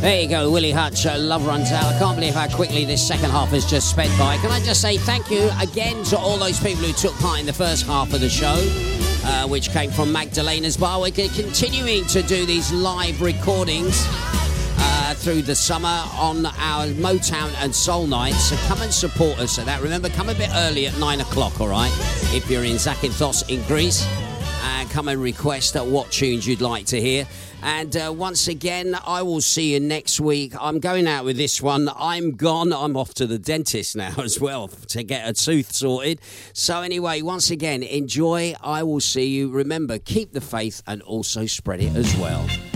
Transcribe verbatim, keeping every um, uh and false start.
There you go, Willie Hutch, uh, Love Runs Out. I can't believe how quickly this second half has just sped by. Can I just say thank you again to all those people who took part in the first half of the show, uh, which came from Magdalena's Bar. We're continuing to do these live recordings uh, through the summer on our Motown and Soul nights, so come and support us at that. Remember, come a bit early at nine o'clock, all right, if you're in Zakynthos in Greece. And come and request uh, what tunes you'd like to hear. And uh, once again, I will see you next week. I'm going out with this one. I'm gone. I'm off to the dentist now as well to get a tooth sorted. So anyway, once again, enjoy. I will see you. Remember, keep the faith and also spread it as well.